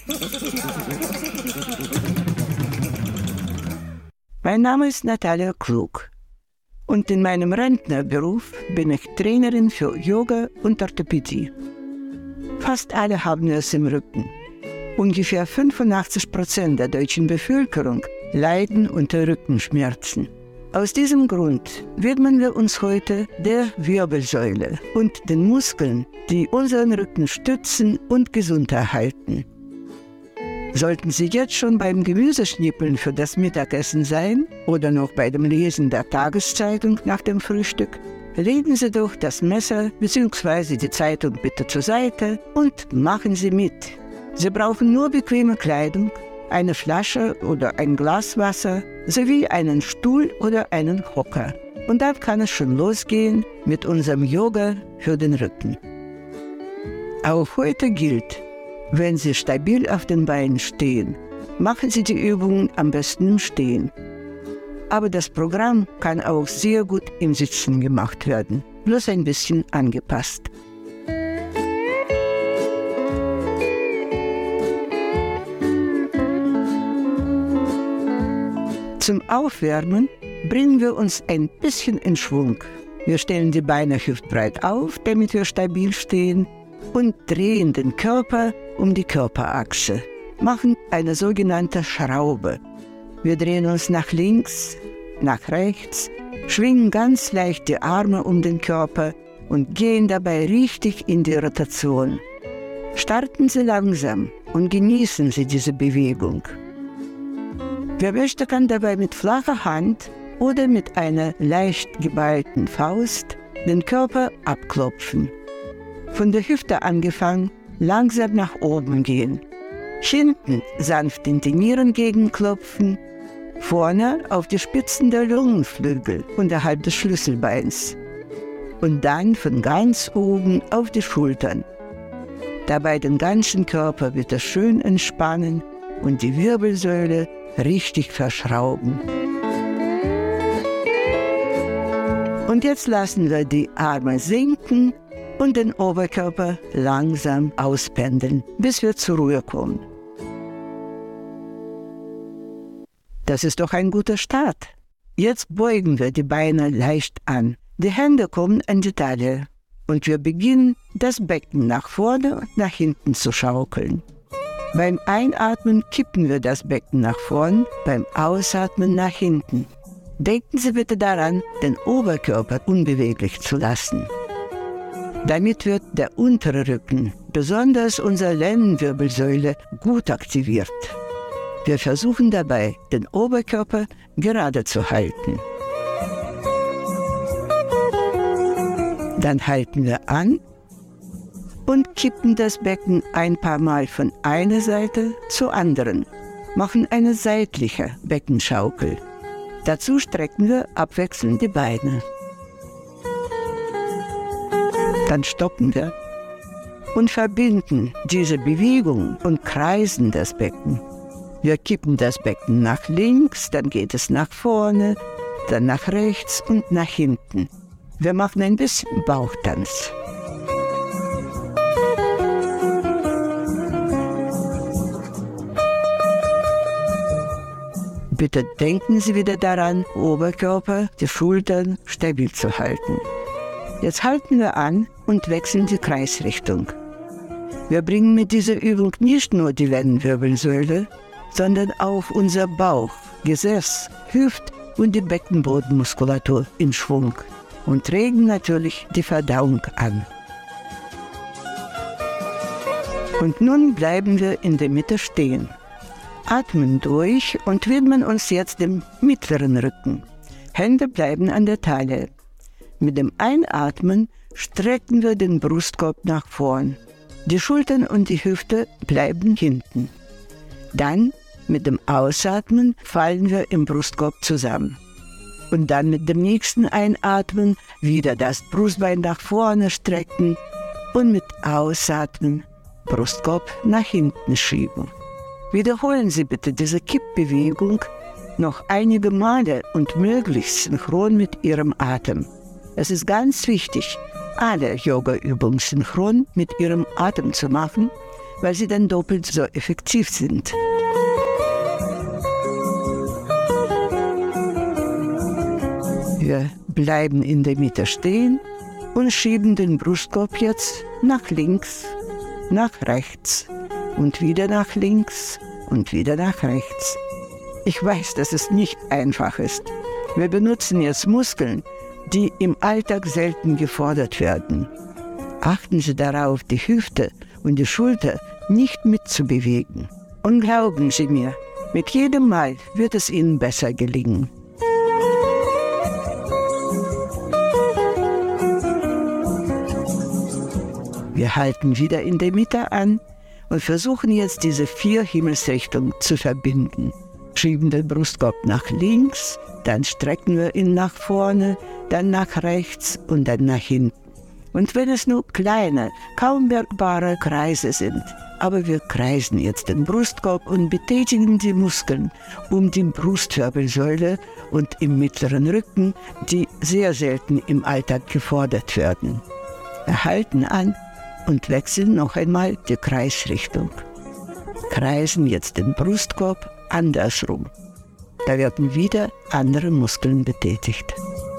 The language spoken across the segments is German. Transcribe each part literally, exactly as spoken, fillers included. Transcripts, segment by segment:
Mein Name ist Natalia Klug und in meinem Rentnerberuf bin ich Trainerin für Yoga und Orthopädie. Fast alle haben es im Rücken. Ungefähr fünfundachtzig Prozent der deutschen Bevölkerung leiden unter Rückenschmerzen. Aus diesem Grund widmen wir uns heute der Wirbelsäule und den Muskeln, die unseren Rücken stützen und gesund erhalten. Sollten Sie jetzt schon beim Gemüseschnippeln für das Mittagessen sein oder noch bei dem Lesen der Tageszeitung nach dem Frühstück, legen Sie doch das Messer bzw. die Zeitung bitte zur Seite und machen Sie mit. Sie brauchen nur bequeme Kleidung, eine Flasche oder ein Glas Wasser sowie einen Stuhl oder einen Hocker. Und dann kann es schon losgehen mit unserem Yoga für den Rücken. Auch heute gilt: Wenn Sie stabil auf den Beinen stehen, machen Sie die Übung am besten im Stehen. Aber das Programm kann auch sehr gut im Sitzen gemacht werden, bloß ein bisschen angepasst. Zum Aufwärmen bringen wir uns ein bisschen in Schwung. Wir stellen die Beine hüftbreit auf, damit wir stabil stehen, und drehen den Körper um die Körperachse, machen eine sogenannte Schraube. Wir drehen uns nach links, nach rechts, schwingen ganz leicht die Arme um den Körper und gehen dabei richtig in die Rotation. Starten Sie langsam und genießen Sie diese Bewegung. Wer möchte, kann dabei mit flacher Hand oder mit einer leicht geballten Faust den Körper abklopfen. Von der Hüfte angefangen, langsam nach oben gehen. Hinten sanft in die Nierengegend klopfen, vorne auf die Spitzen der Lungenflügel unterhalb des Schlüsselbeins. Und dann von ganz oben auf die Schultern. Dabei den ganzen Körper wieder schön entspannen und die Wirbelsäule richtig verschrauben. Und jetzt lassen wir die Arme sinken und den Oberkörper langsam auspendeln, bis wir zur Ruhe kommen. Das ist doch ein guter Start. Jetzt beugen wir die Beine leicht an. Die Hände kommen an die Taille und wir beginnen, das Becken nach vorne und nach hinten zu schaukeln. Beim Einatmen kippen wir das Becken nach vorn, beim Ausatmen nach hinten. Denken Sie bitte daran, den Oberkörper unbeweglich zu lassen. Damit wird der untere Rücken, besonders unsere Lendenwirbelsäule, gut aktiviert. Wir versuchen dabei, den Oberkörper gerade zu halten. Dann halten wir an und kippen das Becken ein paar Mal von einer Seite zur anderen, machen eine seitliche Beckenschaukel. Dazu strecken wir abwechselnd die Beine. Dann stoppen wir und verbinden diese Bewegung und kreisen das Becken. Wir kippen das Becken nach links, dann geht es nach vorne, dann nach rechts und nach hinten. Wir machen ein bisschen Bauchtanz. Bitte denken Sie wieder daran, Oberkörper, die Schultern stabil zu halten. Jetzt halten wir an und wechseln die Kreisrichtung. Wir bringen mit dieser Übung nicht nur die Lendenwirbelsäule, sondern auch unser Bauch, Gesäß, Hüft- und die Beckenbodenmuskulatur in Schwung und regen natürlich die Verdauung an. Und nun bleiben wir in der Mitte stehen. Atmen durch und widmen uns jetzt dem mittleren Rücken. Hände bleiben an der Taille. Mit dem Einatmen strecken wir den Brustkorb nach vorn. Die Schultern und die Hüfte bleiben hinten. Dann mit dem Ausatmen fallen wir im Brustkorb zusammen. Und dann mit dem nächsten Einatmen wieder das Brustbein nach vorne strecken und mit Ausatmen Brustkorb nach hinten schieben. Wiederholen Sie bitte diese Kippbewegung noch einige Male und möglichst synchron mit Ihrem Atem. Es ist ganz wichtig, alle Yoga-Übungen synchron mit Ihrem Atem zu machen, weil sie dann doppelt so effektiv sind. Wir bleiben in der Mitte stehen und schieben den Brustkorb jetzt nach links, nach rechts und wieder nach links und wieder nach rechts. Ich weiß, dass es nicht einfach ist. Wir benutzen jetzt Muskeln, die im Alltag selten gefordert werden. Achten Sie darauf, die Hüfte und die Schulter nicht mitzubewegen. Und glauben Sie mir, mit jedem Mal wird es Ihnen besser gelingen. Wir halten wieder in der Mitte an und versuchen jetzt diese vier Himmelsrichtungen zu verbinden. Schieben den Brustkorb nach links, dann strecken wir ihn nach vorne, dann nach rechts und dann nach hinten. Und wenn es nur kleine, kaum merkbare Kreise sind, aber wir kreisen jetzt den Brustkorb und betätigen die Muskeln um die Brustwirbelsäule und im mittleren Rücken, die sehr selten im Alltag gefordert werden. Wir halten an und wechseln noch einmal die Kreisrichtung. Kreisen jetzt den Brustkorb andersrum. Da werden wieder andere Muskeln betätigt.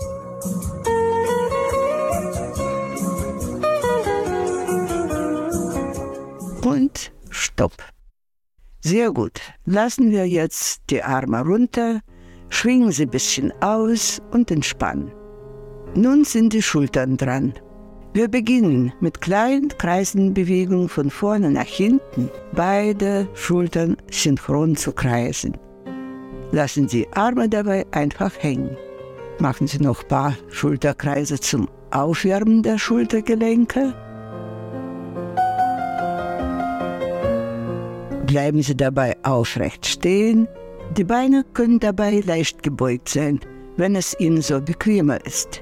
Und Stopp. Sehr gut. Lassen wir jetzt die Arme runter, schwingen sie ein bisschen aus und entspannen. Nun sind die Schultern dran. Wir beginnen mit kleinen kreisenden Bewegungen von vorne nach hinten, beide Schultern synchron zu kreisen. Lassen Sie Arme dabei einfach hängen. Machen Sie noch ein paar Schulterkreise zum Aufwärmen der Schultergelenke. Bleiben Sie dabei aufrecht stehen. Die Beine können dabei leicht gebeugt sein, wenn es Ihnen so bequemer ist.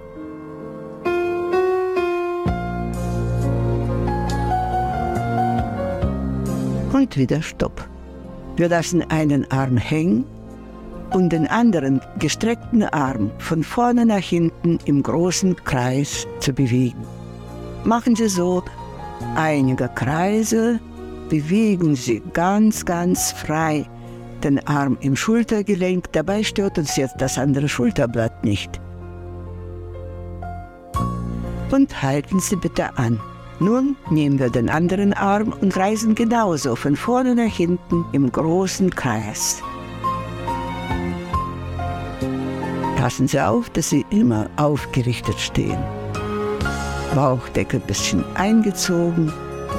Und wieder Stopp. Wir lassen einen Arm hängen und den anderen gestreckten Arm von vorne nach hinten im großen Kreis zu bewegen. Machen Sie so einige Kreise, bewegen Sie ganz, ganz frei den Arm im Schultergelenk. Dabei stört uns jetzt das andere Schulterblatt nicht. Und halten Sie bitte an. Nun nehmen wir den anderen Arm und kreisen genauso von vorne nach hinten im großen Kreis. Passen Sie auf, dass Sie immer aufgerichtet stehen. Bauchdecke ein bisschen eingezogen.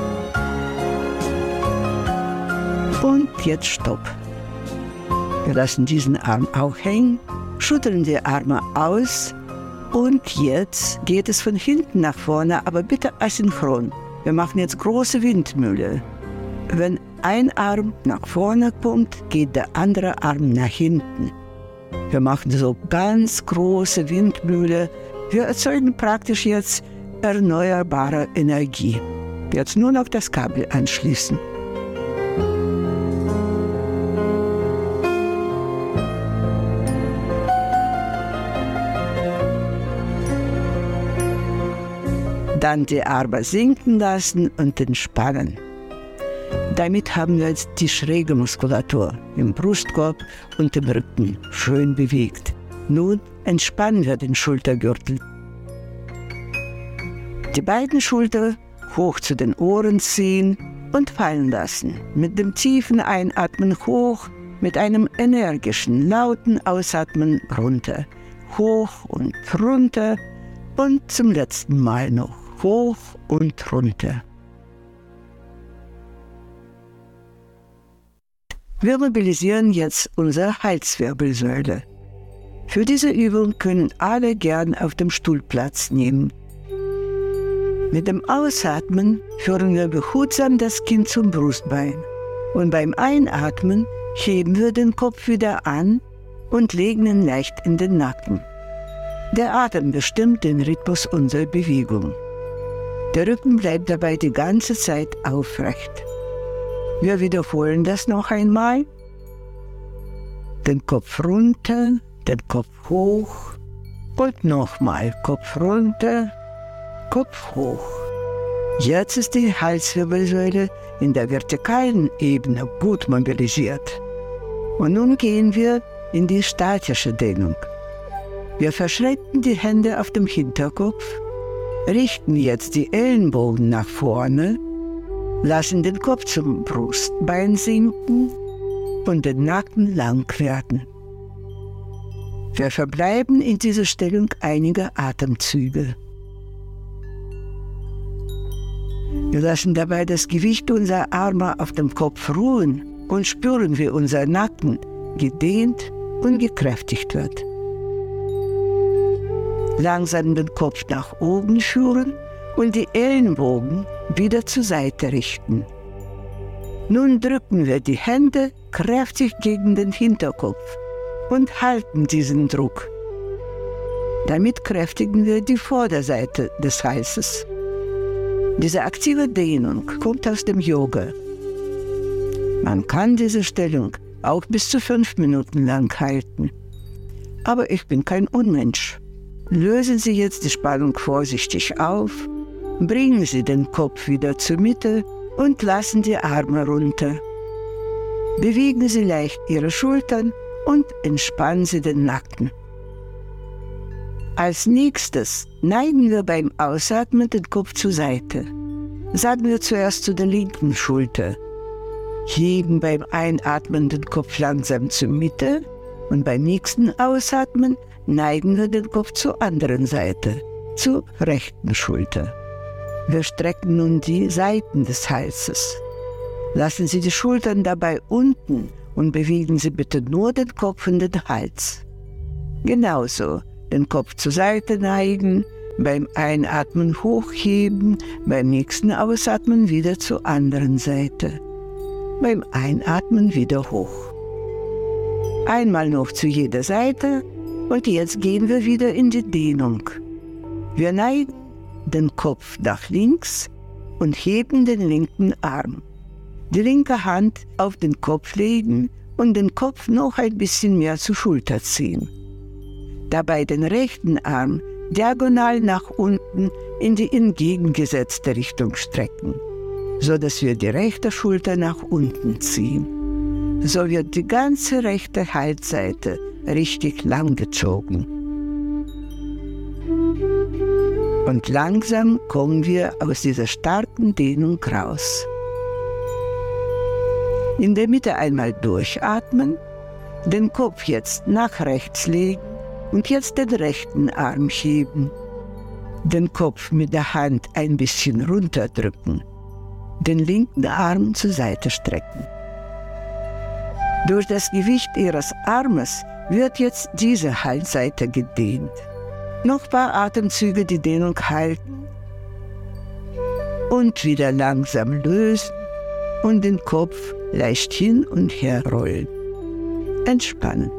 Und jetzt Stopp. Wir lassen diesen Arm auch hängen, schütteln die Arme aus. Und jetzt geht es von hinten nach vorne, aber bitte asynchron. Wir machen jetzt große Windmühle. Wenn ein Arm nach vorne kommt, geht der andere Arm nach hinten. Wir machen so ganz große Windmühle. Wir erzeugen praktisch jetzt erneuerbare Energie. Jetzt nur noch das Kabel anschließen. Dann die Arme sinken lassen und entspannen. Damit haben wir jetzt die schräge Muskulatur im Brustkorb und im Rücken schön bewegt. Nun entspannen wir den Schultergürtel. Die beiden Schultern hoch zu den Ohren ziehen und fallen lassen. Mit dem tiefen Einatmen hoch, mit einem energischen, lauten Ausatmen runter. Hoch und runter und zum letzten Mal noch. Hoch und runter. Wir mobilisieren jetzt unsere Halswirbelsäule. Für diese Übung können alle gern auf dem Stuhl Platz nehmen. Mit dem Ausatmen führen wir behutsam das Kinn zum Brustbein. Und beim Einatmen heben wir den Kopf wieder an und legen ihn leicht in den Nacken. Der Atem bestimmt den Rhythmus unserer Bewegung. Der Rücken bleibt dabei die ganze Zeit aufrecht. Wir wiederholen das noch einmal. Den Kopf runter, den Kopf hoch und nochmal Kopf runter, Kopf hoch. Jetzt ist die Halswirbelsäule in der vertikalen Ebene gut mobilisiert. Und nun gehen wir in die statische Dehnung. Wir verschränken die Hände auf dem Hinterkopf, richten jetzt die Ellenbogen nach vorne, lassen den Kopf zum Brustbein sinken und den Nacken lang werden. Wir verbleiben in dieser Stellung einige Atemzüge. Wir lassen dabei das Gewicht unserer Arme auf dem Kopf ruhen und spüren, wie unser Nacken gedehnt und gekräftigt wird. Langsam den Kopf nach oben führen und die Ellenbogen wieder zur Seite richten. Nun drücken wir die Hände kräftig gegen den Hinterkopf und halten diesen Druck. Damit kräftigen wir die Vorderseite des Halses. Diese aktive Dehnung kommt aus dem Yoga. Man kann diese Stellung auch bis zu fünf Minuten lang halten. Aber ich bin kein Unmensch. Lösen Sie jetzt die Spannung vorsichtig auf, bringen Sie den Kopf wieder zur Mitte und lassen die Arme runter. Bewegen Sie leicht Ihre Schultern und entspannen Sie den Nacken. Als nächstes neigen wir beim Ausatmen den Kopf zur Seite. Sagen wir zuerst zu der linken Schulter. Heben beim Einatmen den Kopf langsam zur Mitte und beim nächsten Ausatmen neigen wir den Kopf zur anderen Seite, zur rechten Schulter. Wir strecken nun die Seiten des Halses. Lassen Sie die Schultern dabei unten und bewegen Sie bitte nur den Kopf und den Hals. Genauso den Kopf zur Seite neigen, beim Einatmen hochheben, beim nächsten Ausatmen wieder zur anderen Seite. Beim Einatmen wieder hoch. Einmal noch zu jeder Seite und jetzt gehen wir wieder in die Dehnung. Wir neigen den Kopf nach links und heben den linken Arm. Die linke Hand auf den Kopf legen und den Kopf noch ein bisschen mehr zur Schulter ziehen. Dabei den rechten Arm diagonal nach unten in die entgegengesetzte Richtung strecken, so dass wir die rechte Schulter nach unten ziehen. So wird die ganze rechte Halsseite richtig lang gezogen. Und langsam kommen wir aus dieser starken Dehnung raus. In der Mitte einmal durchatmen, den Kopf jetzt nach rechts legen und jetzt den rechten Arm heben. Den Kopf mit der Hand ein bisschen runterdrücken. Den linken Arm zur Seite strecken. Durch das Gewicht Ihres Armes wird jetzt diese Halsseite gedehnt. Noch ein paar Atemzüge die Dehnung halten und wieder langsam lösen und den Kopf leicht hin und her rollen. Entspannen.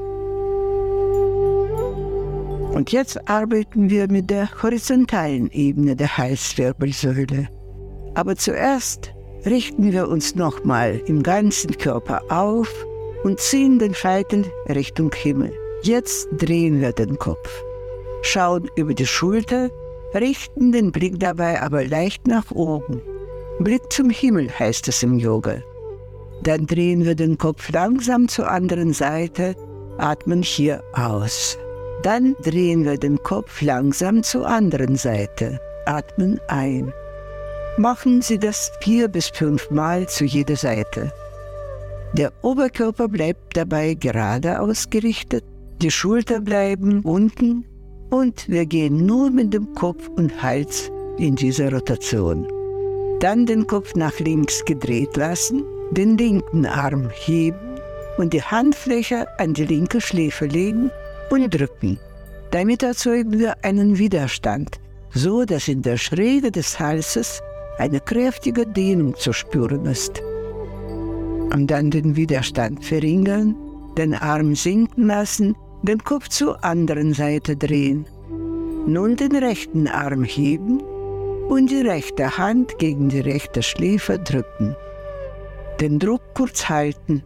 Und jetzt arbeiten wir mit der horizontalen Ebene der Halswirbelsäule. Aber zuerst richten wir uns nochmal im ganzen Körper auf und ziehen den Scheitel Richtung Himmel. Jetzt drehen wir den Kopf, schauen über die Schulter, richten den Blick dabei aber leicht nach oben. Blick zum Himmel heißt es im Yoga. Dann drehen wir den Kopf langsam zur anderen Seite, atmen hier aus. Dann drehen wir den Kopf langsam zur anderen Seite, atmen ein. Machen Sie das vier bis fünf Mal zu jeder Seite. Der Oberkörper bleibt dabei gerade ausgerichtet, die Schultern bleiben unten und wir gehen nur mit dem Kopf und Hals in diese Rotation. Dann den Kopf nach links gedreht lassen, den linken Arm heben und die Handfläche an die linke Schläfe legen und drücken. Damit erzeugen wir einen Widerstand, so dass in der Schräge des Halses eine kräftige Dehnung zu spüren ist. Und dann den Widerstand verringern, den Arm sinken lassen, den Kopf zur anderen Seite drehen. Nun den rechten Arm heben und die rechte Hand gegen die rechte Schläfe drücken. Den Druck kurz halten.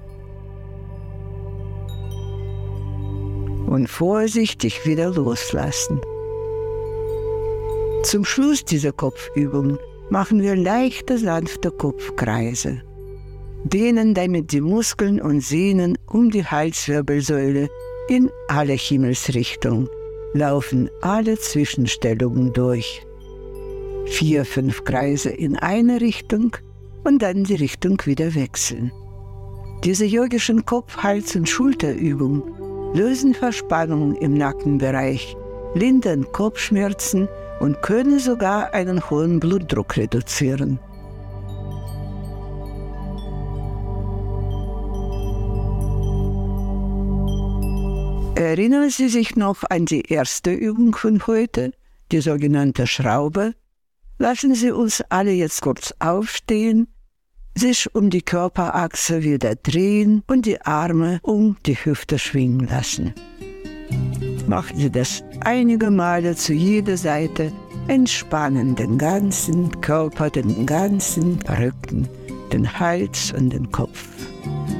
Und vorsichtig wieder loslassen. Zum Schluss dieser Kopfübung machen wir leichte, sanfte Kopfkreise. Dehnen damit die Muskeln und Sehnen um die Halswirbelsäule in alle Himmelsrichtungen, laufen alle Zwischenstellungen durch. Vier, fünf Kreise in eine Richtung und dann die Richtung wieder wechseln. Diese yogischen Kopf-, Hals- und Schulterübungen lösen Verspannungen im Nackenbereich, lindern Kopfschmerzen und können sogar einen hohen Blutdruck reduzieren. Erinnern Sie sich noch an die erste Übung von heute, die sogenannte Schraube? Lassen Sie uns alle jetzt kurz aufstehen, sich um die Körperachse wieder drehen und die Arme um die Hüfte schwingen lassen. Machen Sie das einige Male zu jeder Seite, entspannen den ganzen Körper, den ganzen Rücken, den Hals und den Kopf.